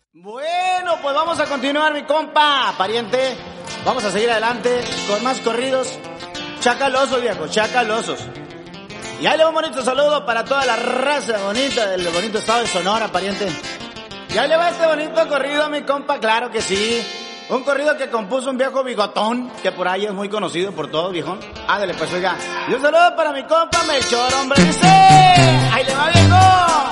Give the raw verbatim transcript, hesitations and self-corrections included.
Bueno, pues vamos a continuar, mi compa, pariente. Vamos a seguir adelante con más corridos chacalosos, viejo, chacalosos. Y ahí le va un bonito saludo para toda la raza bonita del bonito estado de Sonora, pariente. Y ahí le va este bonito corrido, mi compa, claro que sí. Un corrido que compuso un viejo bigotón, que por ahí es muy conocido por todos, viejón. Ándale, pues, oiga. Y un saludo para mi compa Melchor, hombre, dice. Ahí le va, viejo.